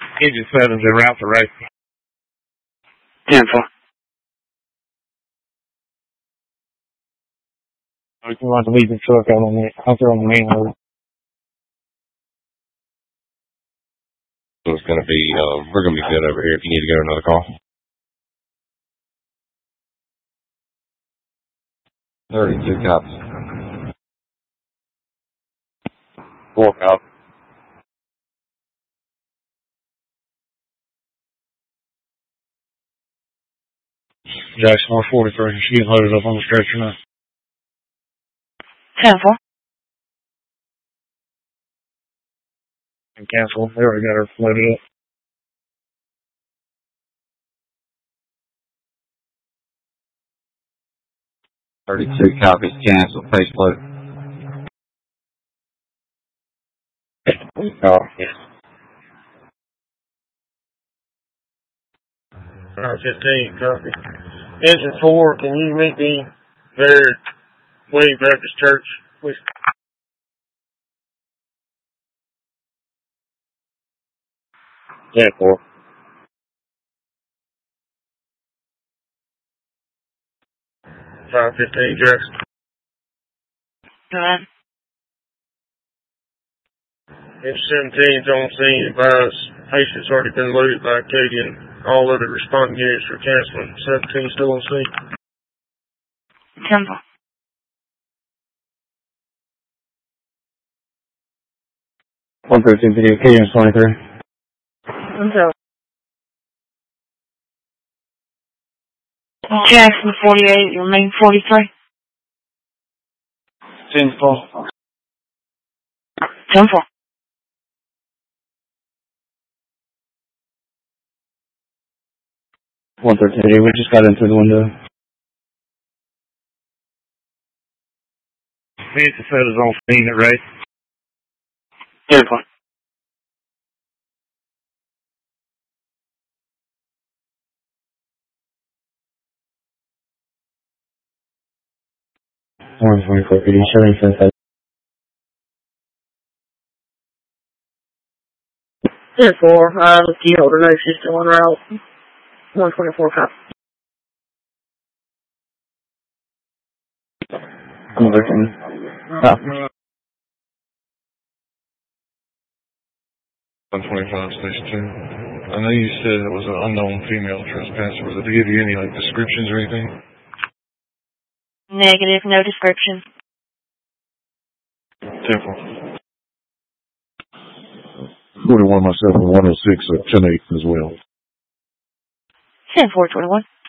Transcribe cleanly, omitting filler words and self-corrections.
Engine 7's en route to race. 10-4. We can want to leave the truck out on the main road. So it's going to be, we're going to be good over here if you need to go to another call. 32 cops. 4 cops. Jackson 143. She's getting loaded up on the stretcher now. 10-4. And cancel. They already got her loaded up. Thirty-two copies cancel. Face load. Oh, yeah. 15, copy. Engine 4, can you meet me there at William Baptist Church, please? Yeah, 4. 515, Jackson. Go ahead. H-17's on scene, advise patient's already been loaded by Acadian. All other responding units are canceling. 17 still on scene. 10-4. 113 video, Acadian's 23. 10-4. Jackson 48, you remain 43. 10-4. 10-4. 113, we just got in through the window. Nancy said is on scene at race. 10-4. 124, PD, showing sense. 10-4, the key holder knows she's still en route. 124 cop. 125, Station 2. I know you said it was an unknown female trespasser. Was it to give you any, descriptions or anything? Negative, no description. 10-4. 41 myself and 106 at 10-8 as well. 10-4, 21.